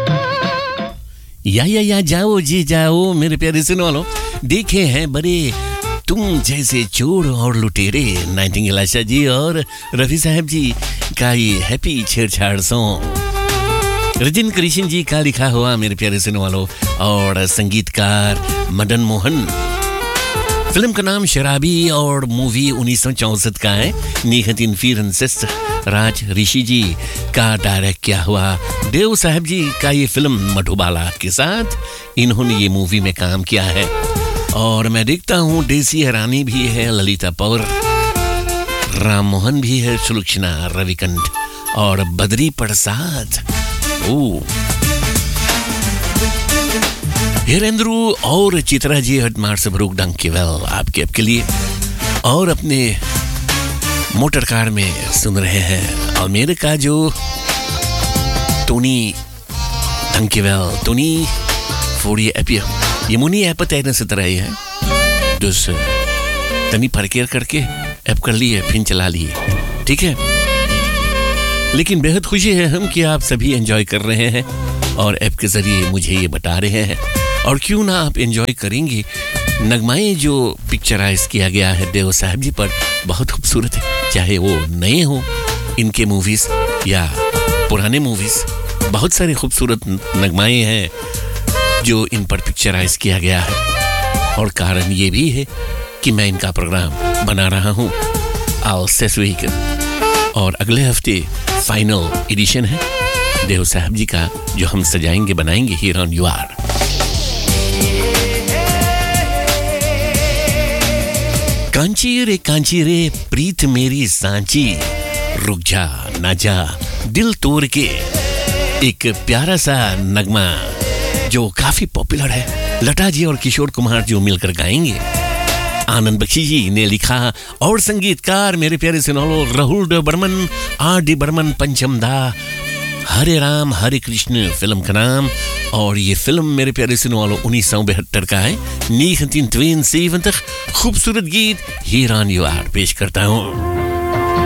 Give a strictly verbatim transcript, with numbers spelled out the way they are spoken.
या या या जाओ जी जाओ मेरे प्यारे सुनो वालों, देखे हैं बड़े तुम जैसे चोर और लुटेरे, नाइटिंगेल आशा जी और रफी साहब जी का ये हैप्पी छेड़छाड़ सॉन्ग रजिन कृष्ण जी का लिखा हुआ मेरे प्यारे सुनो वालों, और संगीतकार मदन मोहन। फिल्म का नाम शराबी और मूवी उन्नीस सौ चौसठ का है। निहतिन फीरनसिस्ट राज ऋषि जी का डायरेक्ट किया हुआ देव साहब जी का ये फिल्म मधुबाला के साथ इन्होंने ये मूवी में काम किया है। और मैं देखता हूँ देसी हरानी भी है, ललिता पौर, राम मोहन भी है, सुलक्षणा रविकंठ और बद्री प्रसाद। ओ हिरेंद्रू और चित्रा जी हटमार से ब्रूक डंकीवेल आपके आपके लिए, और अपने मोटर कार में सुन रहे हैं और मेरे का जो टोनी डंकीवेल टोनी फोड़ी एपिया ये मुनी ऐप तैरने से तरह है दुस तनी फरकेर करके ऐप कर लिए फिर चला लिए, ठीक है। लेकिन बेहद खुशी है हम कि आप सभी एंजॉय कर रहे हैं और ऐप के जरिए मुझे ये बता रहे हैं, और क्यों ना आप एंजॉय करेंगे। नगमाएं जो पिक्चराइज किया गया है देव साहब जी पर बहुत खूबसूरत है, चाहे वो नए हो इनके मूवीज या पुराने मूवीज, बहुत सारे खूबसूरत नगमाएं हैं जो इन पर पिक्चराइज किया गया है। और कारण ये भी है कि मैं इनका प्रोग्राम बना रहा हूँ आज दिस वीक, और अगले हफ्ते फाइनल एडिशन है देव साहब जी का जो हम सजाएंगे बनाएंगे here on you are. Kanchi रे कांची रे प्रीत मेरी सांची, रुक जा ना जा दिल तोड़ के, एक प्यारा सा नगमा जो काफी पॉपुलर है, लता जी और किशोर कुमार जो मिलकर गाएंगे। आनंद बख्शी जी ने लिखा और संगीतकार मेरे प्यारे सिनोलो Rahul D Burman, R D Burman पंचम दा, हरे राम हरे कृष्ण फिल्म का नाम। और ये फिल्म मेरे प्यारे सुनने वालों उन्नीस सौ बहत्तर का है। नीहतिन ट्वेन सेवन तक खूबसूरत गीत हियर ऑन यू आर पेश करता हूँ।